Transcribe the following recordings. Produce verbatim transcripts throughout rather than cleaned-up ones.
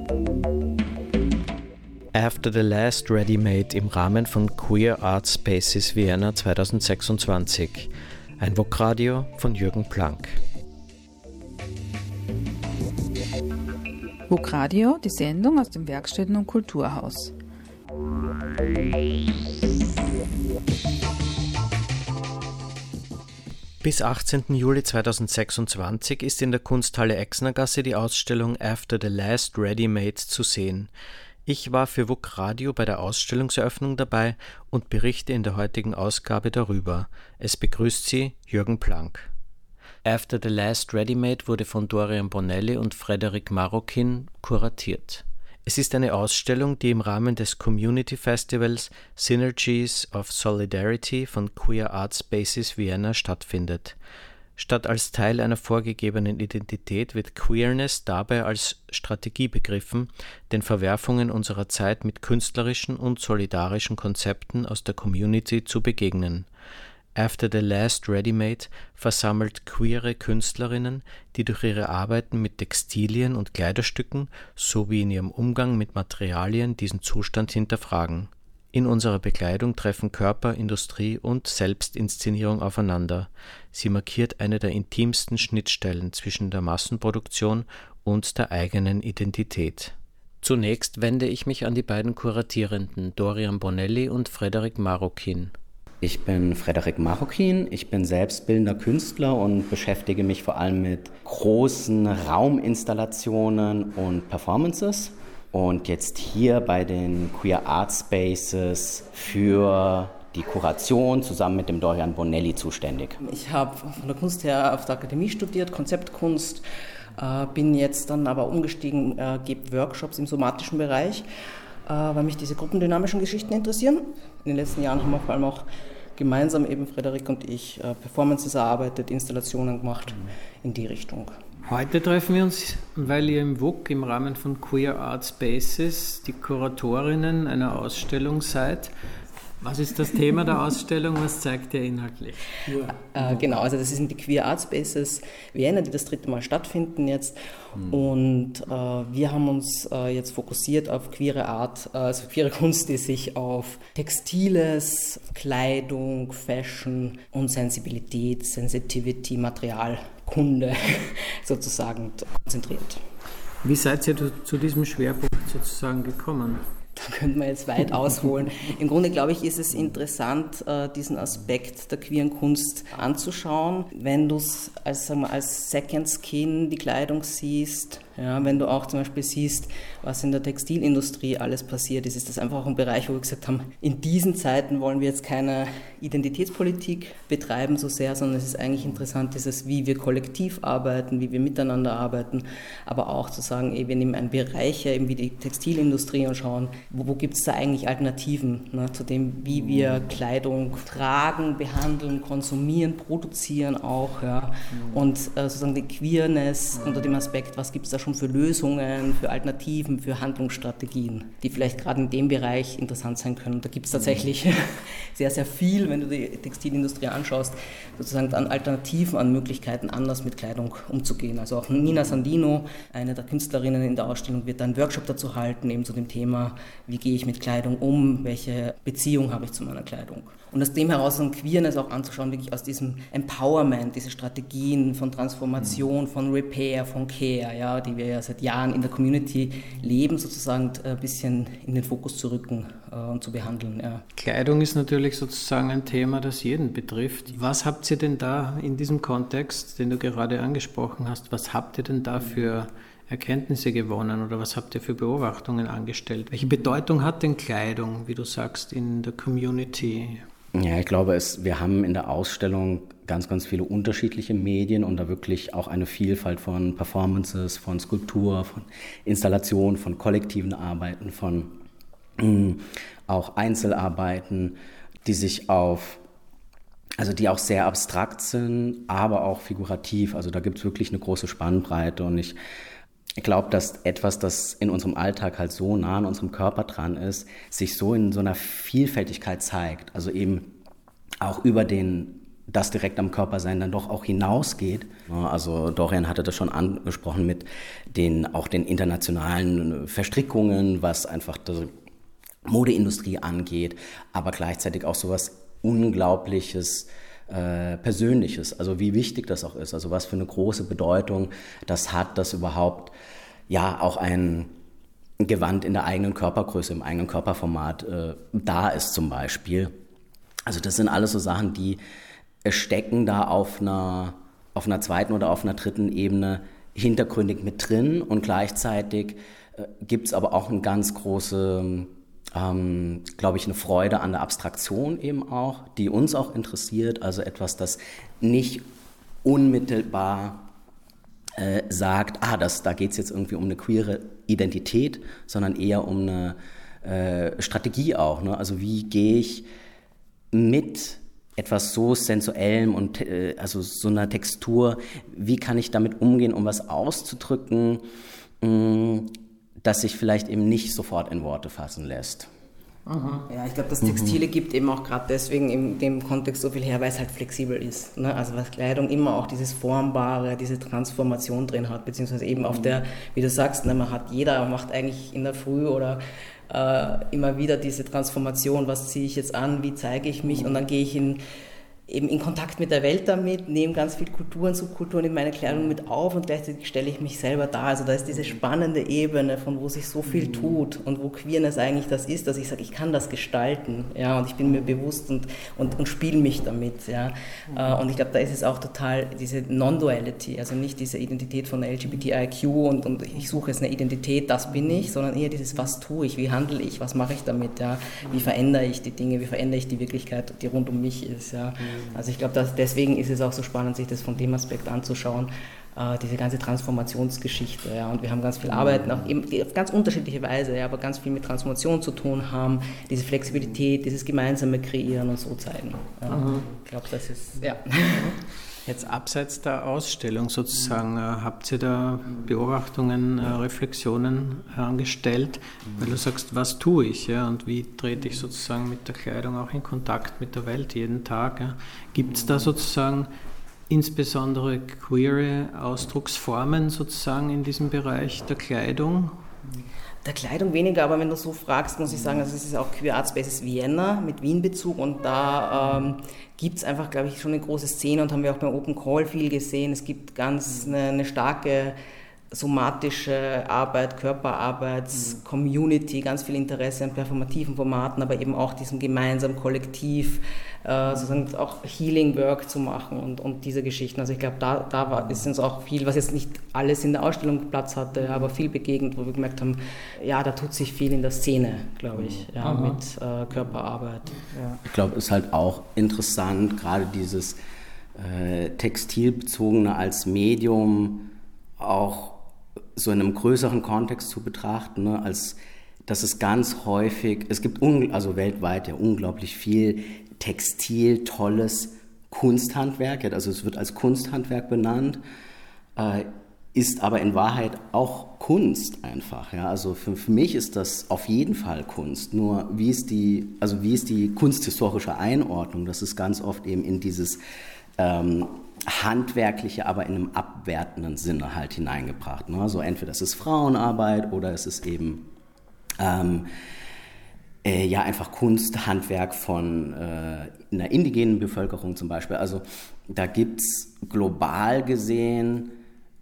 After the Last Ready-Made im Rahmen von Queer Art Spaces Vienna zweitausendsechsundzwanzig. Ein V O G-Radio von Jürgen Planck. V O G-Radio, die Sendung aus dem Werkstätten- und Kulturhaus. Bis achtzehnten Juli zweitausendsechsundzwanzig ist in der Kunsthalle Exnergasse die Ausstellung After the Last Ready-Made zu sehen. Ich war für V O G-Radio bei der Ausstellungseröffnung dabei und berichte in der heutigen Ausgabe darüber. Es begrüßt Sie Jürgen Planck. After the Last Ready-Made wurde von Dorian Bonelli und Frederic Marroquin kuratiert. Es ist eine Ausstellung, die im Rahmen des Community Festivals Synergies of Solidarity von Queer Art Spaces Vienna stattfindet. Statt als Teil einer vorgegebenen Identität wird Queerness dabei als Strategie begriffen, den Verwerfungen unserer Zeit mit künstlerischen und solidarischen Konzepten aus der Community zu begegnen. After the Last Ready-Made versammelt queere Künstlerinnen, die durch ihre Arbeiten mit Textilien und Kleiderstücken sowie in ihrem Umgang mit Materialien diesen Zustand hinterfragen. In unserer Bekleidung treffen Körper, Industrie und Selbstinszenierung aufeinander. Sie markiert eine der intimsten Schnittstellen zwischen der Massenproduktion und der eigenen Identität. Zunächst wende ich mich an die beiden Kuratierenden, Dorian Bonelli und Frederic Marroquin. Ich bin Frederic Marroquin, ich bin selbst bildender Künstler und beschäftige mich vor allem mit großen Rauminstallationen und Performances. Und jetzt hier bei den Queer Art Spaces für die Kuration zusammen mit dem Dorian Bonelli zuständig. Ich habe von der Kunst her auf der Akademie studiert, Konzeptkunst, äh, bin jetzt dann aber umgestiegen, äh, gebe Workshops im somatischen Bereich, äh, weil mich diese gruppendynamischen Geschichten interessieren. In den letzten Jahren haben wir vor allem auch gemeinsam, eben Frederik und ich, äh, Performances erarbeitet, Installationen gemacht in die Richtung. Heute treffen wir uns, weil ihr im V O G im Rahmen von Queer Art Spaces die Kuratorinnen einer Ausstellung seid. Was ist das Thema der Ausstellung? Was zeigt ihr inhaltlich? Ja. Äh, genau, also das sind die Queer Art Spaces Vienna, die das dritte Mal stattfinden jetzt. Mhm. Und äh, wir haben uns äh, jetzt fokussiert auf queere Art, äh, also queere Kunst, die sich auf Textiles, Kleidung, Fashion und Sensibilität, Sensitivity, Materialkunde sozusagen konzentriert. Wie seid ihr zu diesem Schwerpunkt sozusagen gekommen? Da könnte man jetzt weit ausholen. Im Grunde, glaube ich, ist es interessant, diesen Aspekt der queeren Kunst anzuschauen. Wenn du es als, sagen wir, als Second Skin die Kleidung siehst, ja, wenn du auch zum Beispiel siehst, was in der Textilindustrie alles passiert ist, ist das einfach auch ein Bereich, wo wir gesagt haben, in diesen Zeiten wollen wir jetzt keine Identitätspolitik betreiben so sehr, sondern es ist eigentlich interessant, dieses, wie wir kollektiv arbeiten, wie wir miteinander arbeiten, aber auch zu sagen, ey, wir nehmen einen Bereich her, eben wie die Textilindustrie und schauen, wo, wo gibt es da eigentlich Alternativen, ne, zu dem, wie wir Kleidung tragen, behandeln, konsumieren, produzieren auch, ja, und äh, sozusagen die Queerness unter dem Aspekt, was gibt es da schon für Lösungen, für Alternativen, für Handlungsstrategien, die vielleicht gerade in dem Bereich interessant sein können. Und da gibt es tatsächlich sehr, sehr viel, wenn du die Textilindustrie anschaust, sozusagen an Alternativen, an Möglichkeiten, anders mit Kleidung umzugehen. Also auch Nina Sandino, eine der Künstlerinnen in der Ausstellung, wird einen Workshop dazu halten, eben zu dem Thema, wie gehe ich mit Kleidung um, welche Beziehung habe ich zu meiner Kleidung. Und aus dem heraus ein Queerness auch anzuschauen, wirklich aus diesem Empowerment, diese Strategien von Transformation, von Repair, von Care, ja, die wir ja seit Jahren in der Community leben, sozusagen ein bisschen in den Fokus zu rücken äh, und zu behandeln. Ja. Kleidung ist natürlich sozusagen ein Thema, das jeden betrifft. Was habt ihr denn da in diesem Kontext, den du gerade angesprochen hast, was habt ihr denn da für Erkenntnisse gewonnen oder was habt ihr für Beobachtungen angestellt? Welche Bedeutung hat denn Kleidung, wie du sagst, in der Community? Ja, ich glaube, es, wir haben in der Ausstellung ganz, ganz viele unterschiedliche Medien und da wirklich auch eine Vielfalt von Performances, von Skulptur, von Installation, von kollektiven Arbeiten, von mh, auch Einzelarbeiten, die sich auf, also die auch sehr abstrakt sind, aber auch figurativ. Also da gibt es wirklich eine große Spannbreite und ich Ich glaube, dass etwas, das in unserem Alltag halt so nah an unserem Körper dran ist, sich so in so einer Vielfältigkeit zeigt. Also eben auch über den das direkt am Körpersein dann doch auch hinausgeht. Also Dorian hatte das schon angesprochen mit den, auch den internationalen Verstrickungen, was einfach die Modeindustrie angeht, aber gleichzeitig auch sowas Unglaubliches, äh, Persönliches, also wie wichtig das auch ist, also was für eine große Bedeutung das hat, dass überhaupt ja auch ein Gewand in der eigenen Körpergröße, im eigenen Körperformat äh, da ist zum Beispiel. Also das sind alles so Sachen, die stecken da auf einer, auf einer zweiten oder auf einer dritten Ebene hintergründig mit drin und gleichzeitig äh, gibt es aber auch eine ganz große, ähm, glaube ich, eine Freude an der Abstraktion eben auch, die uns auch interessiert, also etwas, das nicht unmittelbar äh, sagt, ah, das, da geht es jetzt irgendwie um eine queere Identität, sondern eher um eine äh, Strategie auch, ne? Also wie gehe ich mit etwas so Sensuellem und äh, also so einer Textur, wie kann ich damit umgehen, um was auszudrücken, mh, das sich vielleicht eben nicht sofort in Worte fassen lässt. Aha. Ja, ich glaube, das Textile mhm. gibt eben auch gerade deswegen in dem Kontext so viel her, weil es halt flexibel ist. Ne? Also was Kleidung immer auch dieses Formbare, diese Transformation drin hat, beziehungsweise eben mhm. auf der, wie du sagst, ne, man hat jeder macht eigentlich in der Früh oder äh, immer wieder diese Transformation, was ziehe ich jetzt an, wie zeige ich mich, mhm. und dann gehe ich in eben in Kontakt mit der Welt damit, nehme ganz viel Kulturen, Subkulturen in meine Kleidung mit auf und gleichzeitig stelle ich mich selber dar. Also da ist diese spannende Ebene, von wo sich so viel tut und wo Queerness eigentlich das ist, dass ich sage, ich kann das gestalten, ja, und ich bin mir bewusst und, und, und spiele mich damit, ja. Und ich glaube, da ist es auch total diese Non-Duality, also nicht diese Identität von L G B T I Q und, und ich suche jetzt eine Identität, das bin ich, sondern eher dieses, was tue ich, wie handle ich, was mache ich damit, ja, wie verändere ich die Dinge, wie verändere ich die Wirklichkeit, die rund um mich ist, ja. Also ich glaube, deswegen ist es auch so spannend, sich das von dem Aspekt anzuschauen, äh, diese ganze Transformationsgeschichte. Ja. Und wir haben ganz viel Arbeiten, auch eben, die auf ganz unterschiedliche Weise, ja, aber ganz viel mit Transformation zu tun haben, diese Flexibilität, dieses gemeinsame Kreieren und so zeigen. Ja. Mhm. Ich glaube, das ist, ja. Jetzt abseits der Ausstellung sozusagen, äh, habt ihr da Beobachtungen, äh, Reflexionen angestellt, weil du sagst, was tue ich, ja, und wie trete ich sozusagen mit der Kleidung auch in Kontakt mit der Welt jeden Tag? Ja? Gibt es da sozusagen insbesondere queere Ausdrucksformen sozusagen in diesem Bereich der Kleidung? Der Kleidung weniger, aber wenn du so fragst, muss ich sagen, also es ist auch Queer Art Spaces Vienna mit Wien-Bezug und da ähm, gibt es einfach, glaube ich, schon eine große Szene und haben wir auch beim Open Call viel gesehen. Es gibt ganz eine, eine starke somatische Arbeit, Körperarbeits-Community, ganz viel Interesse an performativen Formaten, aber eben auch diesem gemeinsamen Kollektiv äh, sozusagen auch Healing Work zu machen und, und diese Geschichten. Also ich glaube, da, da war, ist uns auch viel, was jetzt nicht alles in der Ausstellung Platz hatte, aber viel begegnet, wo wir gemerkt haben, ja, da tut sich viel in der Szene, glaube ich, ja, mit äh, Körperarbeit. Ja. Ich glaube, es ist halt auch interessant, gerade dieses äh, Textilbezogene als Medium auch so in einem größeren Kontext zu betrachten, ne, als dass es ganz häufig, es gibt un, also weltweit ja unglaublich viel Textil, tolles Kunsthandwerk, also es wird als Kunsthandwerk benannt, äh, ist aber in Wahrheit auch Kunst einfach. Ja? Also für, für mich ist das auf jeden Fall Kunst, nur wie ist die, also wie ist die kunsthistorische Einordnung, das ist ganz oft eben in dieses ähm, handwerkliche, aber in einem abwertenden Sinne halt hineingebracht. Ne? Also entweder es ist Frauenarbeit oder es ist eben ähm, äh, ja einfach Kunst, Handwerk von äh, einer indigenen Bevölkerung zum Beispiel. Also da gibt es global gesehen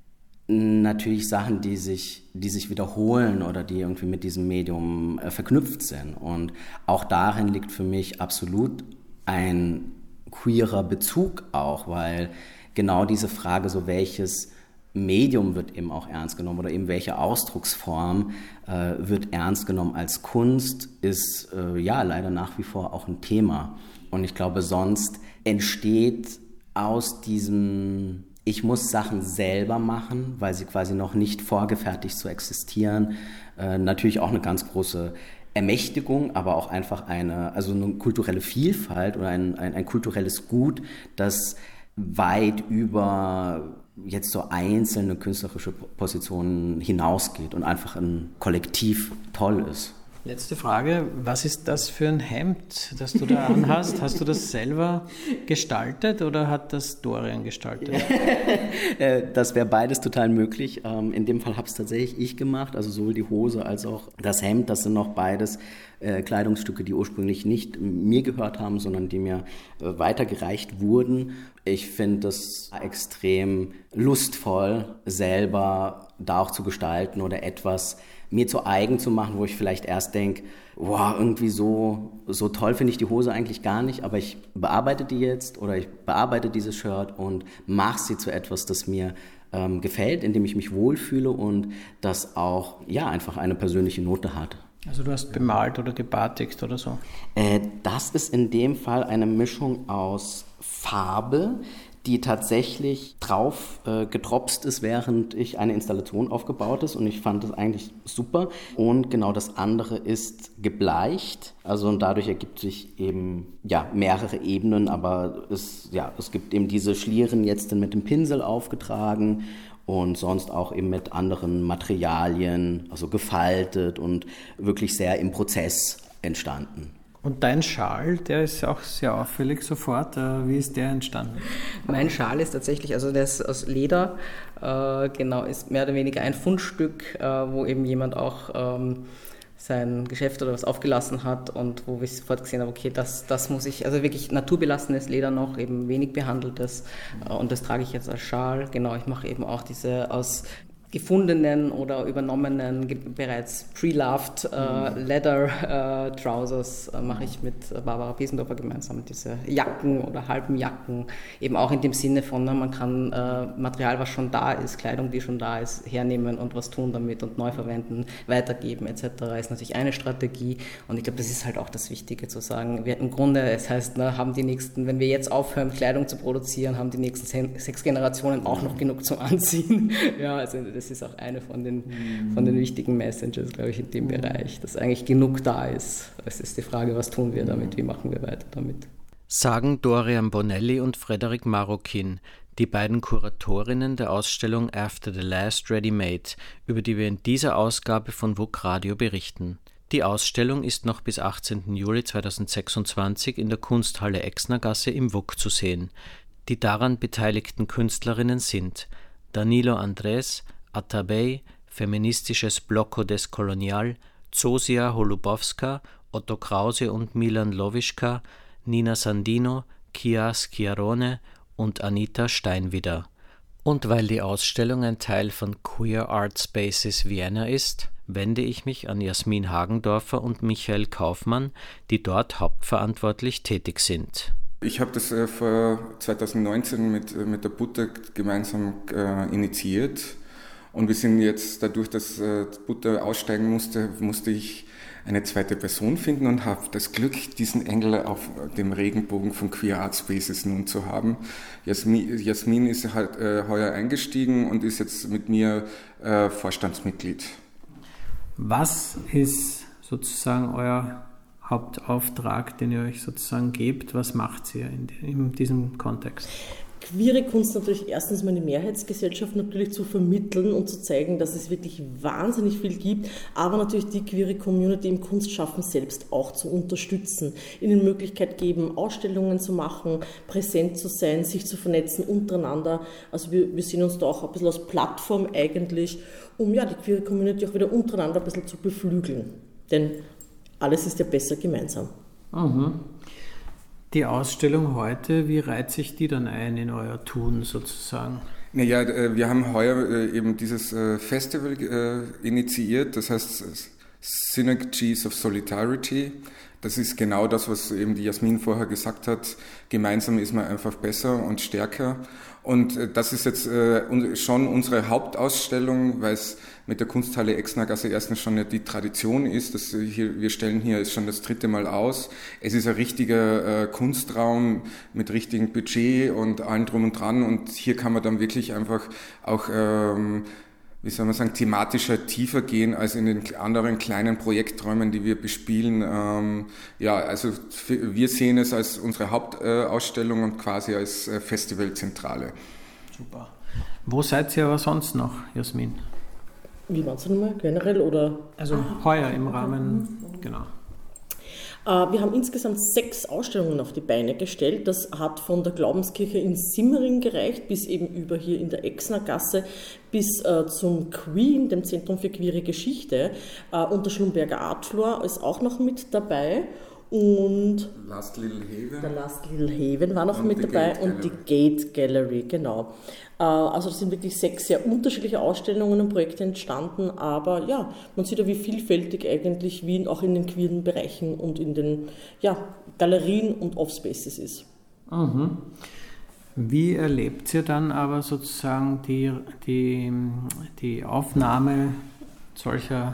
natürlich Sachen, die sich, die sich wiederholen oder die irgendwie mit diesem Medium äh, verknüpft sind. Und auch darin liegt für mich absolut ein queerer Bezug auch, weil genau diese Frage, so welches Medium wird eben auch ernst genommen oder eben welche Ausdrucksform äh, wird ernst genommen als Kunst, ist äh, ja leider nach wie vor auch ein Thema. Und ich glaube, sonst entsteht aus diesem, ich muss Sachen selber machen, weil sie quasi noch nicht vorgefertigt zu existieren, äh, natürlich auch eine ganz große Ermächtigung, aber auch einfach eine, also eine kulturelle Vielfalt oder ein, ein, ein kulturelles Gut, das weit über jetzt so einzelne künstlerische Positionen hinausgeht und einfach ein Kollektiv toll ist. Letzte Frage, was ist das für ein Hemd, das du da anhast? Hast du das selber gestaltet oder hat das Dorian gestaltet? Das wäre beides total möglich. In dem Fall habe es tatsächlich ich gemacht, also sowohl die Hose als auch das Hemd. Das sind noch beides Kleidungsstücke, die ursprünglich nicht mir gehört haben, sondern die mir weitergereicht wurden. Ich finde es extrem lustvoll, selber da auch zu gestalten oder etwas mir zu eigen zu machen, wo ich vielleicht erst denke, wow, irgendwie so, so toll finde ich die Hose eigentlich gar nicht, aber ich bearbeite die jetzt oder ich bearbeite dieses Shirt und mache sie zu etwas, das mir ähm, gefällt, in dem ich mich wohlfühle und das auch ja einfach eine persönliche Note hat. Also du hast bemalt oder gebatigt oder so? Äh, das ist in dem Fall eine Mischung aus Farbe, die tatsächlich drauf äh, getropst ist, während ich eine Installation aufgebaut ist und ich fand das eigentlich super. Und genau das andere ist gebleicht, also und dadurch ergibt sich eben ja mehrere Ebenen, aber es, ja, es gibt eben diese Schlieren jetzt mit dem Pinsel aufgetragen und sonst auch eben mit anderen Materialien, also gefaltet und wirklich sehr im Prozess entstanden. Und dein Schal, der ist auch sehr auffällig sofort. Wie ist der entstanden? Mein Schal ist tatsächlich, also der ist aus Leder, äh, genau, ist mehr oder weniger ein Fundstück, äh, wo eben jemand auch ähm, sein Geschäft oder was aufgelassen hat und wo wir sofort gesehen haben, okay, das, das muss ich, also wirklich naturbelassenes Leder noch, eben wenig behandeltes äh, und das trage ich jetzt als Schal. Genau, ich mache eben auch diese aus gefundenen oder übernommenen, ge- bereits pre-loved äh, Leather äh, Trousers äh, mache ich mit Barbara Piesendorfer gemeinsam, diese Jacken oder halben Jacken, eben auch in dem Sinne von, ne, man kann äh, Material, was schon da ist, Kleidung, die schon da ist, hernehmen und was tun damit und neu verwenden, weitergeben et cetera ist natürlich eine Strategie und ich glaube, das ist halt auch das Wichtige zu sagen, wir im Grunde, es heißt, ne, haben die nächsten, wenn wir jetzt aufhören, Kleidung zu produzieren, haben die nächsten se- sechs Generationen auch noch genug zum Anziehen. Ja, also das ist auch eine von den, von den wichtigen Messages, glaube ich, in dem Bereich, dass eigentlich genug da ist. Es ist die Frage, was tun wir damit, wie machen wir weiter damit. Sagen Dorian Bonelli und Frederic Marroquin, die beiden Kuratorinnen der Ausstellung After the Last Ready Made, über die wir in dieser Ausgabe von W U K Radio berichten. Die Ausstellung ist noch bis achtzehnten Juli zweitausendsechsundzwanzig in der Kunsthalle Exnergasse im W U K zu sehen. Die daran beteiligten Künstlerinnen sind Danilo Andrés, Atabey, feministisches Blocco Descolonial, Zosia Holubowska, Otto Krause und Milan Lovischka, Nina Sandino, Kia Schiarone und Anita Steinwieder. Und weil die Ausstellung ein Teil von Queer Art Spaces Vienna ist, wende ich mich an Jasmin Hagendorfer und Michael Kaufmann, die dort hauptverantwortlich tätig sind. Ich habe das äh, vor zweitausendneunzehn mit, äh, mit der Butter gemeinsam äh, initiiert. Und wir sind jetzt, dadurch, dass äh, Butter aussteigen musste, musste ich eine zweite Person finden und habe das Glück, diesen Engel auf dem Regenbogen von Queer Art Spaces nun zu haben. Jasmin, Jasmin ist halt äh, heuer eingestiegen und ist jetzt mit mir äh, Vorstandsmitglied. Was ist sozusagen euer Hauptauftrag, den ihr euch sozusagen gebt? Was macht ihr in, in diesem Kontext? Queere Kunst natürlich erstens mal eine Mehrheitsgesellschaft natürlich zu vermitteln und zu zeigen, dass es wirklich wahnsinnig viel gibt, aber natürlich die queere Community im Kunstschaffen selbst auch zu unterstützen, ihnen Möglichkeit geben, Ausstellungen zu machen, präsent zu sein, sich zu vernetzen untereinander. Also wir, wir sehen uns da auch ein bisschen als Plattform eigentlich, um ja die queere Community auch wieder untereinander ein bisschen zu beflügeln. Denn alles ist ja besser gemeinsam. Mhm. Die Ausstellung heute, wie reiht sich die dann ein in euer Tun sozusagen? Naja, wir haben heuer eben dieses Festival initiiert, das heißt Synergies of Solidarity. Das ist genau das, was eben die Jasmin vorher gesagt hat. Gemeinsam ist man einfach besser und stärker. Und das ist jetzt schon unsere Hauptausstellung, weil es mit der Kunsthalle Exnergasse erstens schon die Tradition ist. Dass hier, wir stellen hier schon das dritte Mal aus. Es ist ein richtiger äh, Kunstraum mit richtigem Budget und allem drum und dran. Und hier kann man dann wirklich einfach auch, ähm, wie soll man sagen, thematischer tiefer gehen als in den anderen kleinen Projekträumen, die wir bespielen. Ähm, ja, also wir sehen es als unsere Hauptausstellung und quasi als äh, Festivalzentrale. Super. Wo seid ihr aber sonst noch, Jasmin? Wie waren Sie nochmal? Generell oder? Also heuer im Rahmen, genau. Wir haben insgesamt sechs Ausstellungen auf die Beine gestellt. Das hat von der Glaubenskirche in Simmering gereicht, bis eben über hier in der Exnergasse, bis äh, zum Queen, dem Zentrum für queere Geschichte. Äh, und der Schlumberger Artfloor ist auch noch mit dabei. Und Last Little Haven. Der Last Little Haven war noch und mit dabei Gate und die Gate Gallery, genau. Also es sind wirklich sechs sehr unterschiedliche Ausstellungen und Projekte entstanden, aber ja, man sieht ja, wie vielfältig eigentlich Wien auch in den queeren Bereichen und in den ja, Galerien und Offspaces ist. Mhm. Wie erlebt ihr dann aber sozusagen die, die, die Aufnahme solcher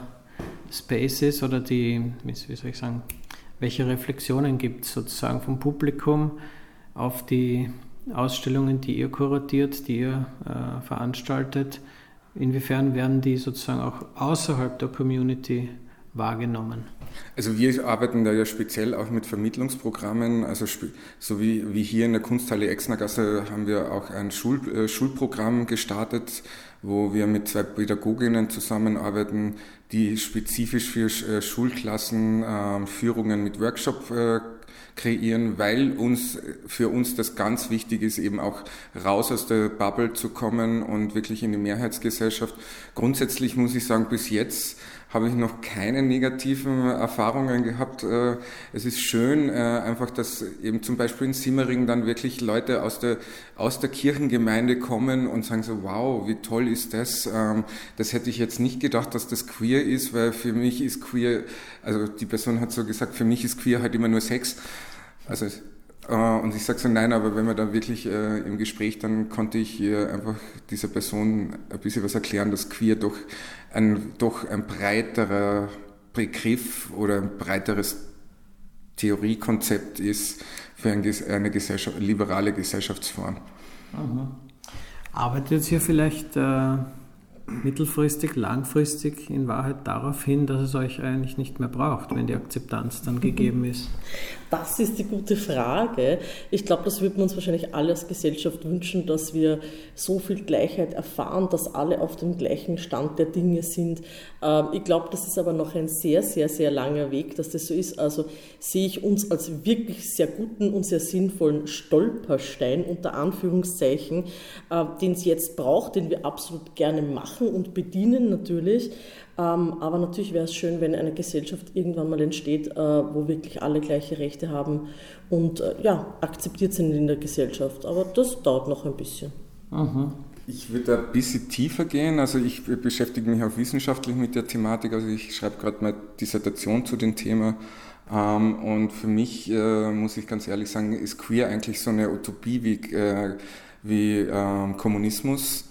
Spaces oder die, wie soll ich sagen, welche Reflexionen gibt es sozusagen vom Publikum auf die Ausstellungen, die ihr kuratiert, die ihr äh, veranstaltet? Inwiefern werden die sozusagen auch außerhalb der Community wahrgenommen? Also wir arbeiten da ja speziell auch mit Vermittlungsprogrammen, also so wie, wie hier in der Kunsthalle Exnergasse haben wir auch ein Schul, äh, Schulprogramm gestartet, wo wir mit zwei Pädagoginnen zusammenarbeiten, die spezifisch für äh, Schulklassen äh, Führungen mit Workshop äh, kreieren, weil uns für uns das ganz wichtig ist, eben auch raus aus der Bubble zu kommen und wirklich in die Mehrheitsgesellschaft. Grundsätzlich muss ich sagen, bis jetzt habe ich noch keine negativen Erfahrungen gehabt. Es ist schön, einfach, dass eben zum Beispiel in Simmering dann wirklich Leute aus der, aus der Kirchengemeinde kommen und sagen so, wow, wie toll ist das? Das hätte ich jetzt nicht gedacht, dass das queer ist, weil für mich ist queer, also die Person hat so gesagt, für mich ist queer halt immer nur Sex. Also und ich sage so, nein, aber wenn wir da wirklich äh, im Gespräch, dann konnte ich äh, einfach dieser Person ein bisschen was erklären, dass queer doch ein, doch ein breiterer Begriff oder ein breiteres Theoriekonzept ist für ein, eine Gesellschaft, liberale Gesellschaftsform. Mhm. Arbeitet ihr vielleicht äh, mittelfristig, langfristig in Wahrheit darauf hin, dass es euch eigentlich nicht mehr braucht, wenn die Akzeptanz dann gegeben ist? Das ist die gute Frage. Ich glaube, das würden wir uns wahrscheinlich alle als Gesellschaft wünschen, dass wir so viel Gleichheit erfahren, dass alle auf dem gleichen Stand der Dinge sind. Ich glaube, das ist aber noch ein sehr, sehr, sehr langer Weg, dass das so ist. Also sehe ich uns als wirklich sehr guten und sehr sinnvollen Stolperstein, unter Anführungszeichen, den es jetzt braucht, den wir absolut gerne machen und bedienen natürlich. Aber natürlich wäre es schön, wenn eine Gesellschaft irgendwann mal entsteht, wo wirklich alle gleiche Rechte haben und ja, akzeptiert sind in der Gesellschaft. Aber das dauert noch ein bisschen. Mhm. Ich würde ein bisschen tiefer gehen. Also ich beschäftige mich auch wissenschaftlich mit der Thematik. Also ich schreibe gerade meine Dissertation zu dem Thema. Und für mich, muss ich ganz ehrlich sagen, ist queer eigentlich so eine Utopie wie, wie Kommunismus.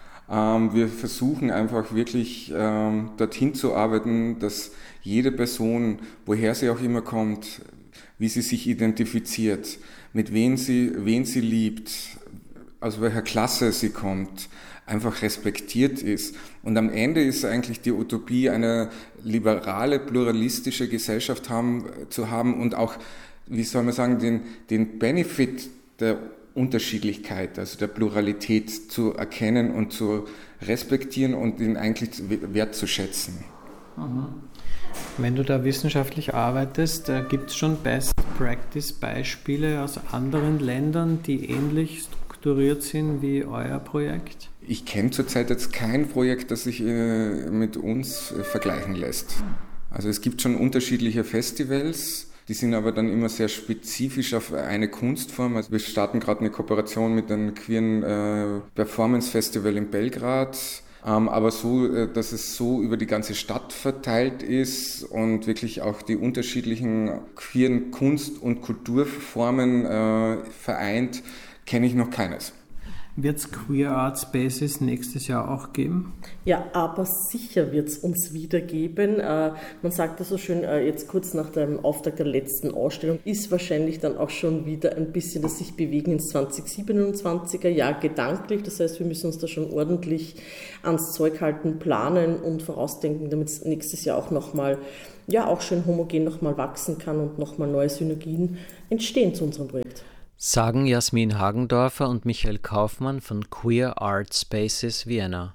Wir versuchen einfach wirklich ähm, dorthin zu arbeiten, dass jede Person, woher sie auch immer kommt, wie sie sich identifiziert, mit wem sie, wen sie liebt, aus welcher Klasse sie kommt, einfach respektiert ist. Und am Ende ist eigentlich die Utopie, eine liberale, pluralistische Gesellschaft haben, zu haben und auch, wie soll man sagen, den, den Benefit der Unterschiedlichkeit, also der Pluralität zu erkennen und zu respektieren und ihn eigentlich wertzuschätzen. Mhm. Wenn du da wissenschaftlich arbeitest, äh, gibt es schon Best-Practice-Beispiele aus anderen Ländern, die ähnlich strukturiert sind wie euer Projekt? Ich kenne zurzeit jetzt kein Projekt, das sich äh, mit uns äh, vergleichen lässt. Also es gibt schon unterschiedliche Festivals, die sind aber dann immer sehr spezifisch auf eine Kunstform. Also wir starten gerade eine Kooperation mit einem queeren äh, Performance Festival in Belgrad, ähm, aber so, äh, dass es so über die ganze Stadt verteilt ist und wirklich auch die unterschiedlichen queeren Kunst- und Kulturformen äh, vereint, kenne ich noch keines. Wird es Queer Art Spaces nächstes Jahr auch geben? Ja, aber sicher wird es uns wieder geben. Äh, man sagt das so schön, äh, jetzt kurz nach dem Auftakt der letzten Ausstellung, ist wahrscheinlich dann auch schon wieder ein bisschen das sich bewegen ins zwanzig siebenundzwanziger Jahr gedanklich. Das heißt, wir müssen uns da schon ordentlich ans Zeug halten, planen und vorausdenken, damit es nächstes Jahr auch nochmal, ja, auch schön homogen nochmal wachsen kann und nochmal neue Synergien entstehen zu unserem Projekt. Sagen Jasmin Hagendorfer und Michael Kaufmann von Queer Art Spaces Vienna.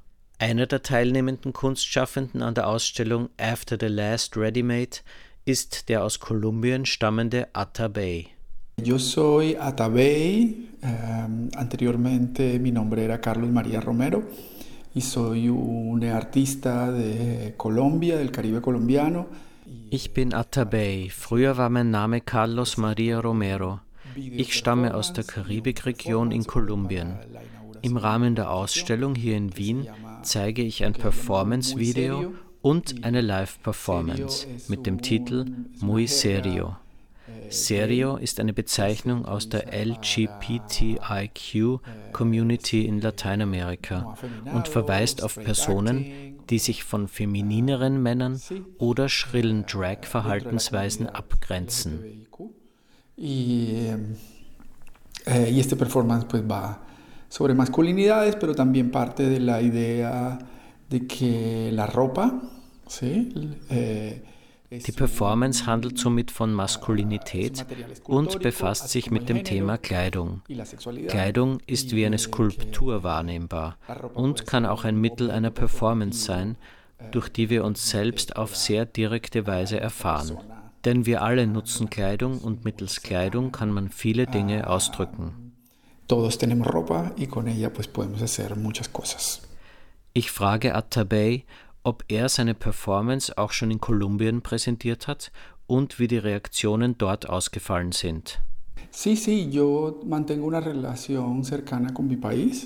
Einer der teilnehmenden Kunstschaffenden an der Ausstellung After the Last Ready-Made ist der aus Kolumbien stammende Atabey. Yo soy Atabey, eh, anteriormente mi nombre era Carlos María Romero y soy un artista de Colombia, del Caribe colombiano. Ich bin Atabey, früher war mein Name Carlos María Romero. Ich stamme aus der Karibikregion in Kolumbien. Im Rahmen der Ausstellung hier in Wien zeige ich ein Performance-Video und eine Live-Performance mit dem Titel Muy Serio. Serio ist eine Bezeichnung aus der L G B T I Q-Community in Lateinamerika und verweist auf Personen, die sich von feminineren Männern oder schrillen Drag-Verhaltensweisen abgrenzen. Y, eh, y este performance pues va sobre masculinidades, pero también parte de la idea de que la ropa, ¿sí? eh, Die Performance handelt somit von Maskulinität und befasst sich mit dem Thema Kleidung. Kleidung ist wie eine Skulptur wahrnehmbar und kann auch ein Mittel einer Performance sein, durch die wir uns selbst auf sehr direkte Weise erfahren. Denn wir alle nutzen Kleidung und mittels Kleidung kann man viele Dinge ausdrücken. Todos tenemos ropa y con ella pues podemos hacer muchas cosas. Ich frage Atabey, ob er seine Performance auch schon in Kolumbien präsentiert hat und wie die Reaktionen dort ausgefallen sind. Sí, sí, yo mantengo una relación cercana con mi país.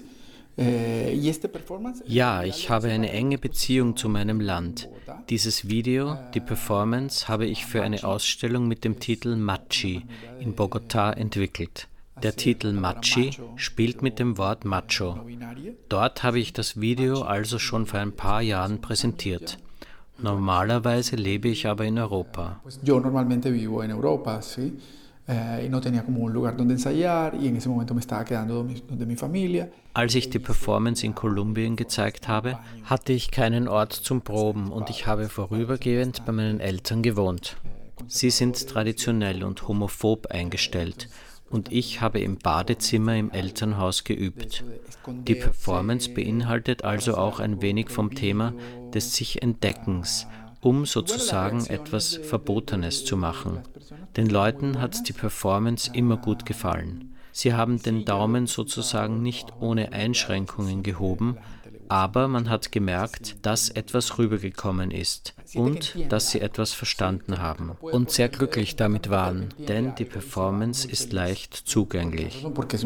Ja, ich habe eine enge Beziehung zu meinem Land. Dieses Video, die Performance, habe ich für eine Ausstellung mit dem Titel Machi in Bogotá entwickelt. Der Titel Machi spielt mit dem Wort Macho. Dort habe ich das Video also schon vor ein paar Jahren präsentiert. Normalerweise lebe ich aber in Europa. Yo normalmente vivo en Europa, sí. Y no tenía como un lugar donde ensayar y en ese momento me estaba quedando donde mi familia. Als ich die Performance in Kolumbien gezeigt habe, hatte ich keinen Ort zum Proben und ich habe vorübergehend bei meinen Eltern gewohnt. Sie sind traditionell und homophob eingestellt und ich habe im Badezimmer im Elternhaus geübt. Die Performance beinhaltet also auch ein wenig vom Thema des Sich-Entdeckens, um sozusagen etwas Verbotenes zu machen. Den Leuten hat die Performance immer gut gefallen. Sie haben den Daumen sozusagen nicht ohne Einschränkungen gehoben, aber man hat gemerkt, dass etwas rübergekommen ist und dass sie etwas verstanden haben und sehr glücklich damit waren, denn die Performance ist leicht zugänglich.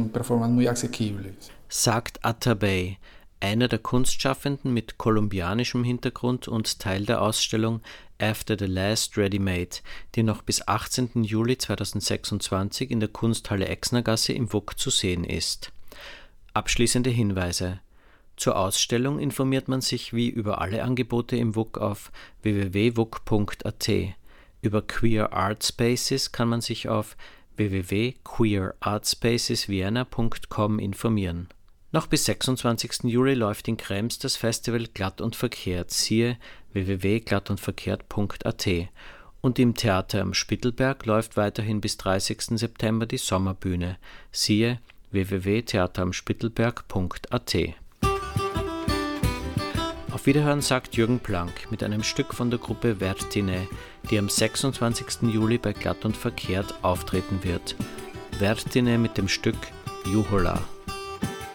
Sagt Atabey, einer der Kunstschaffenden mit kolumbianischem Hintergrund und Teil der Ausstellung After the Last Ready-Made, die noch bis achtzehnten Juli zweitausendsechsundzwanzig in der Kunsthalle Exnergasse im W U K zu sehen ist. Abschließende Hinweise. Zur Ausstellung informiert man sich wie über alle Angebote im W U K auf w w w punkt w u k punkt a t. Über Queer Art Spaces kann man sich auf w w w punkt queer art spaces vienna punkt com informieren. Noch bis sechsundzwanzigsten Juli läuft in Krems das Festival Glatt und Verkehrt, siehe w w w punkt glatt und verkehrt punkt a t. Und im Theater am Spittelberg läuft weiterhin bis dreißigsten September die Sommerbühne, siehe w w w punkt theateramspittelberg punkt a t. Auf Wiederhören sagt Jürgen Planck mit einem Stück von der Gruppe Vertine, die am sechsundzwanzigsten Juli bei Glatt und Verkehrt auftreten wird. Vertine mit dem Stück Juhola.